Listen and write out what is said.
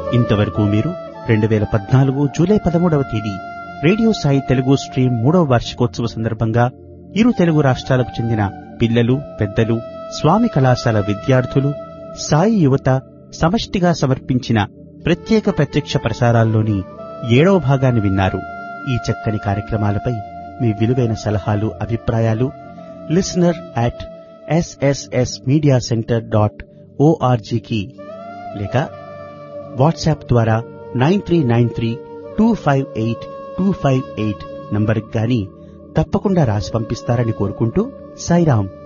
ఇంతవరకు మీరు 2014 జూలై 13వ తేదీ రేడియో సాయి తెలుగు స్ట్రీమ్ 3వ వార్షికోత్సవ సందర్భంగా ఇరు తెలుగు రాష్ట్రాలకు చెందిన పిల్లలు, పెద్దలు, స్వామి కళాశాల విద్యార్థులు, సాయి యువత సమష్టిగా సమర్పించిన ప్రత్యేక ప్రత్యక్ష ప్రసారాల్లోని 7వ భాగాన్ని విన్నారు. ఈ చక్కని కార్యక్రమాలపై మీ విలువైన సలహాలు, అభిప్రాయాలు listener@sssmediacenter.org లేక వాట్సాప్ ద్వారా 9393258258 నంబరుకు గాని తప్పకుండా రాసి పంపిస్తారని కోరుకుంటూ సాయిరాం.